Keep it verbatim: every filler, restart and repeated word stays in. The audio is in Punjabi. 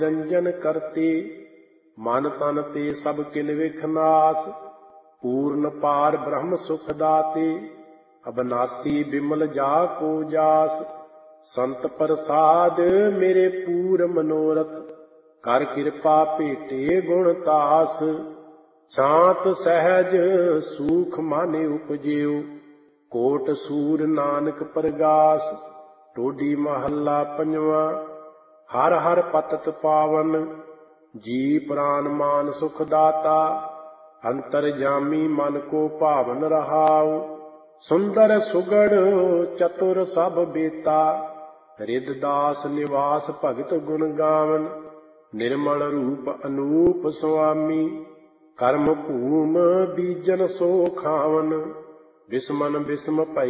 ਰੰਜਨ ਕਰਤੇ ਮਨ ਤਨ ਤੇ ਸਭ ਕਿਲ ਵਿਖ ਨਾਸ। ਪੂਰਨ ਪਾਰ ਬ੍ਰਹਮ ਸੁਖ ਦਾਤੇ ਅਬਨਾਸੀ ਬਿਮਲ ਜਾ ਕੋ ਜਾਸ। ਸੰਤ ਪ੍ਰਸਾਦ ਮੇਰੇ ਪੂਰ ਮਨੋਰਥ ਕਰ ਕਿਰਪਾ ਭੇਟੇ ਗੁਣ ਤਾਸ। ਸ਼ਾਂਤ ਸਹਿਜ ਸੂਖ ਮਨ ਉਪਜਿਓ ਕੋਟ ਸੂਰ ਨਾਨਕ ਪ੍ਰਗਾਸ। ਟੋਡੀ ਮਹੱਲਾ ਪੰਜਵਾਂ। ਹਰ ਹਰ ਪਤਤ ਪਾਵਨ ਜੀ ਪ੍ਰਾਨ ਮਾਨ ਸੁਖ ਦਾਤਾ। ਅੰਤਰ ਜਾਮੀ ਮਨ ਕੋ ਭਾਵਨ ਰਹਾਉ ਸੁੰਦਰ ਸੁਗੜ ਚਤੁਰ ਸਭ ਬੇਤਾ। ਰਿਦ ਦਾਸ ਨਿਵਾਸ ਭਗਤ ਗੁਣ ਗਾਵਨ ਨਿਰਮਲ ਰੂਪ ਅਨੂਪ ਸੁਆਮੀ। ਕਰਮ ਭੂਮ ਬੀਜਨ ਸੋ ਖਾਵਨ ਬਿਸਮਨ ਬਿਸਮ ਭਈ